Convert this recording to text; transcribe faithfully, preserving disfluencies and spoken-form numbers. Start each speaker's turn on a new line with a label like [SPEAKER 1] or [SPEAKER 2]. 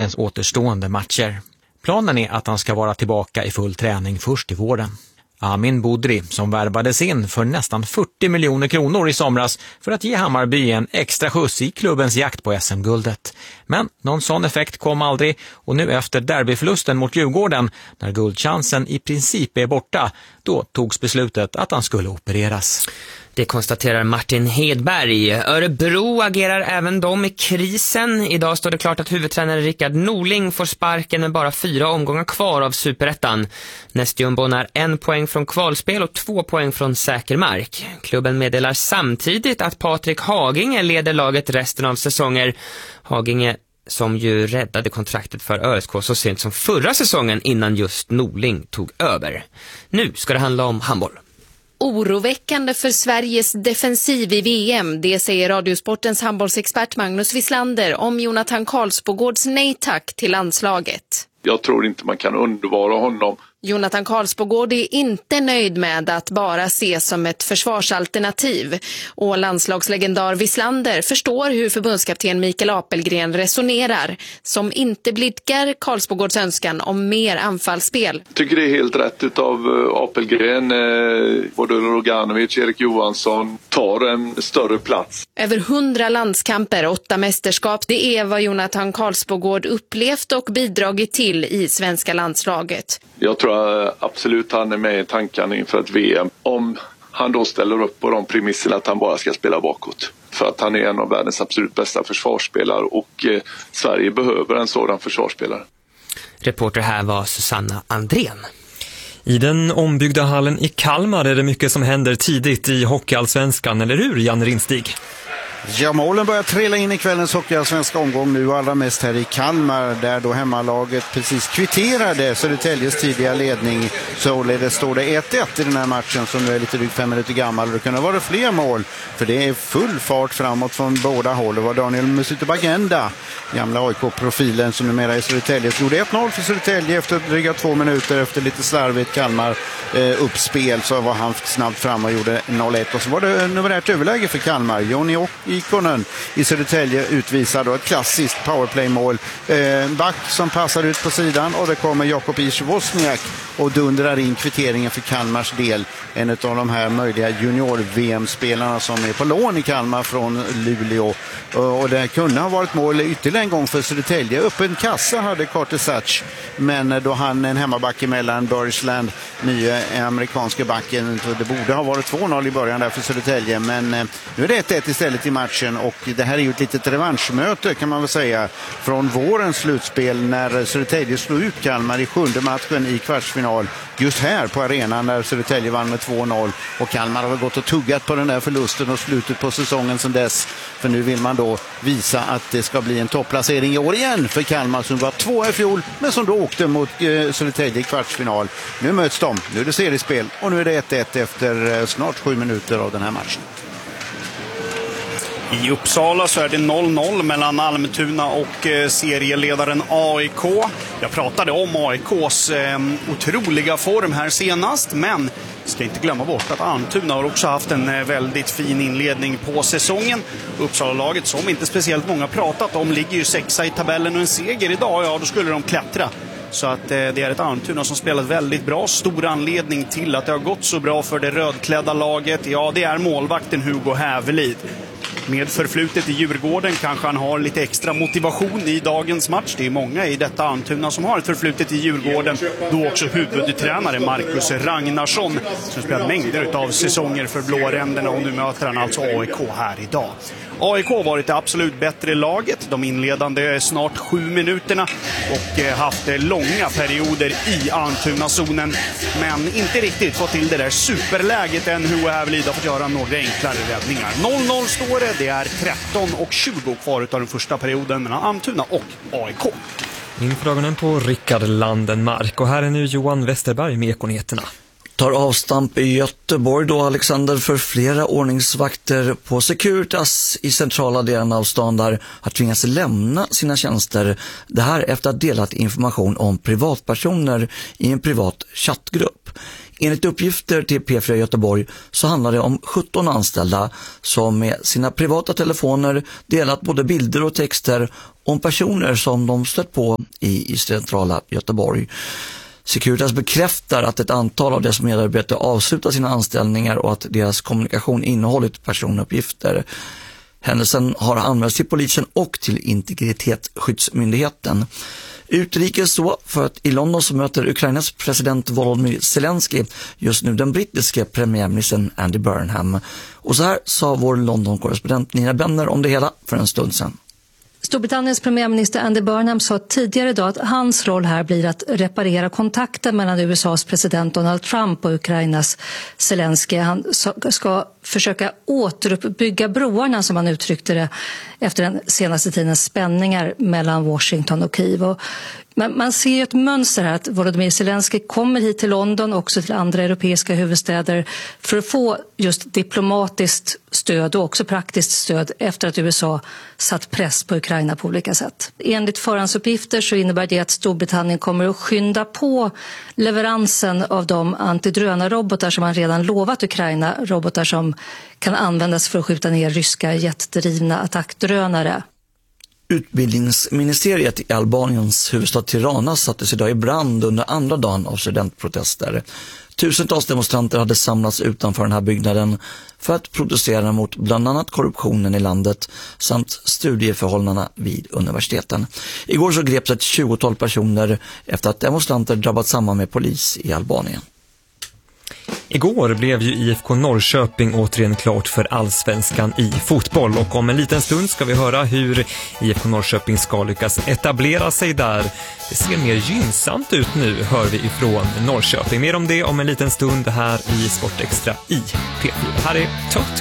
[SPEAKER 1] säsongens återstående matcher. Planen är att han ska vara tillbaka i full träning först i våren. Amin Budri, som värvades in för nästan fyrtio miljoner kronor i somras för att ge Hammarby en extra skjuts i klubbens jakt på S M-guldet. Men någon sån effekt kom aldrig, och nu efter derbyförlusten mot Djurgården, när guldchansen i princip är borta, då togs beslutet att han skulle opereras.
[SPEAKER 2] Det konstaterar Martin Hedberg. Örebro agerar även de i krisen. Idag står det klart att huvudtränare Rickard Norling får sparken med bara fyra omgångar kvar av Superettan. Nästjumbon är en poäng från kvalspel och två poäng från säker mark. Klubben meddelar samtidigt att Patrik Haginge leder laget resten av säsonger. Haginge som ju räddade kontraktet för Ö S K så sent som förra säsongen innan just Norling tog över. Nu ska det handla om handboll.
[SPEAKER 3] Oroväckande för Sveriges defensiv i V M, det säger Radiosportens handbollsexpert Magnus Wislander om Jonathan Karlsbogårds nej tack till landslaget.
[SPEAKER 4] Jag tror inte man kan undvara honom.
[SPEAKER 3] Jonathan Karlsbogård är inte nöjd med att bara ses som ett försvarsalternativ. Och landslagslegendar Wislander förstår hur förbundskapten Mikael Apelgren resonerar, som inte blidkar Karlsbogårds önskan om mer anfallsspel.
[SPEAKER 4] Jag tycker det är helt rätt utav Apelgren. Både Roganovic, Erik Johansson tar en större plats.
[SPEAKER 3] Över hundra landskamper, åtta mästerskap, det är vad Jonathan Karlsbogård upplevt och bidragit till i svenska landslaget.
[SPEAKER 4] Jag tror absolut han är med i tankarna inför ett V M. Om han då ställer upp på de premisserna att han bara ska spela bakåt. För att han är en av världens absolut bästa försvarsspelare, och eh, Sverige behöver en sådan försvarsspelare.
[SPEAKER 2] Reporter här var Susanna Andrén.
[SPEAKER 5] I den ombyggda hallen i Kalmar är det mycket som händer tidigt i hockeyallsvenskan, eller hur, Jan Rinstig?
[SPEAKER 6] Ja, målen börjar trilla in i kvällens hockeyallsvenska omgång nu, allra mest här i Kalmar, där då hemmalaget precis kvitterade Södertäljes tidiga ledning. Således står det ett ett i den här matchen som nu är lite drygt fem minuter gammal. Det kunde vara fler mål, för det är full fart framåt från båda håll. Det var Daniel Musutubagenda, gamla A I K-profilen som numera är Södertäljes, gjorde ett noll för Södertälje efter dryga två minuter efter lite slarvigt Kalmar eh, uppspel. Så var han snabbt fram och gjorde noll ett, och så var det numerärt överläge för Kalmar. Joni Ikonen i Södertälje utvisar då ett klassiskt powerplay-mål. Eh, back som passar ut på sidan, och det kommer Jakob Isch-Wozniak och dundrar in kvitteringen för Kalmars del. En av de här möjliga junior-V M-spelarna som är på lån i Kalmar från Luleå. Och det kunde ha varit mål ytterligare en gång för Södertälje. Öppen kassa hade Carter Satch, men då han en hemmaback emellan Burrisland, nya amerikanska backen. Det borde ha varit två noll i början där för Södertälje, men nu är det ett ett istället i matchen, och det här är ju ett litet revanschmöte kan man väl säga från vårens slutspel när Södertälje slog ut Kalmar i sjunde matchen i kvartsfinal just här på arenan, när Södertälje vann med två noll, och Kalmar har gått och tuggat på den där förlusten och slutet på säsongen sedan dess, för nu vill man då visa att det ska bli en topplacering i år igen för Kalmar som var två i fjol men som då åkte mot eh, Södertälje i kvartsfinal. Nu möts de, nu är det seriespel, och nu är det ett ett efter eh, snart sju minuter av den här matchen.
[SPEAKER 7] I Uppsala så är det noll noll mellan Almtuna och eh, serieledaren A I K. Jag pratade om A I K:s eh, otroliga form här senast, men ska inte glömma bort att Almtuna har också haft en eh, väldigt fin inledning på säsongen. Uppsala-laget, som inte speciellt många pratat om, ligger ju sexa i tabellen, och en seger idag, ja då skulle de klättra. Så att eh, det är ett Almtuna som spelat väldigt bra. Stor anledning till att det har gått så bra för det rödklädda laget, ja det är målvakten Hugo Hävelid. Med förflutet i Djurgården kanske han har lite extra motivation i dagens match. Det är många i detta Almtuna som har ett förflutet i Djurgården. Då också huvudtränare Marcus Ragnarsson, som spelat mängder av säsonger för blåränderna, och nu möter han alltså A I K här idag. A I K har varit det absolut bättre laget de inledande snart sju minuterna och haft långa perioder i Almtuna-zonen, men inte riktigt fått till det där superläget än. Hugo Hävelid har fått göra några enklare räddningar. noll noll står det, det är tretton och tjugo kvar av den första perioden mellan Almtuna och A I K.
[SPEAKER 5] Inför ögonen på Rickard Landenmark, och här är nu Johan Westerberg med Ekonyheterna.
[SPEAKER 8] Tar avstamp i Göteborg då, Alexander, för flera ordningsvakter på Securitas i centrala delen av stan där har tvingats lämna sina tjänster. Det här efter att delat information om privatpersoner i en privat chattgrupp. Enligt uppgifter till P fyra Göteborg så handlar det om sjutton anställda som med sina privata telefoner delat både bilder och texter om personer som de stött på i, i centrala Göteborg. Securitas bekräftar att ett antal av dess medarbetare avslutar sina anställningar och att deras kommunikation innehållit personuppgifter. Händelsen har anmälts till polisen och till Integritetsskyddsmyndigheten. Utrikes så, för att i London så möter Ukrainas president Volodymyr Zelensky just nu den brittiska premiärministern Andy Burnham. Och så här sa vår London-korrespondent Nina Benner om det hela för en stund sedan.
[SPEAKER 9] Storbritanniens premiärminister Andy Burnham sa tidigare idag att hans roll här blir att reparera kontakten mellan U S A:s president Donald Trump och Ukrainas Zelensky. Han ska försöka återuppbygga broarna, som han uttryckte det, efter den senaste tidens spänningar mellan Washington och Kiev. Och men man ser ju ett mönster här att Volodymyr Zelensky kommer hit till London och också till andra europeiska huvudstäder för att få just diplomatiskt stöd och också praktiskt stöd efter att U S A satt press på Ukraina på olika sätt. Enligt förhandsuppgifter så innebär det att Storbritannien kommer att skynda på leveransen av de antidrönarrobotar som man redan lovat Ukraina, robotar som kan användas för att skjuta ner ryska jetdrivna attackdrönare.
[SPEAKER 8] Utbildningsministeriet i Albaniens huvudstad Tirana sattes idag i brand under andra dagen av studentprotester. Tusentals demonstranter hade samlats utanför den här byggnaden för att protestera mot bland annat korruptionen i landet samt studieförhållandena vid universiteten. Igår så greps ett tjugotal personer efter att demonstranter drabbat samman med polis i Albanien.
[SPEAKER 5] Igår blev ju I F K Norrköping återigen klart för allsvenskan i fotboll, och om en liten stund ska vi höra hur I F K Norrköping ska lyckas etablera sig där. Det ser mer gynnsamt ut nu, hör vi ifrån Norrköping. Mer om det om en liten stund här i Sportextra i P fyra. Här är Tok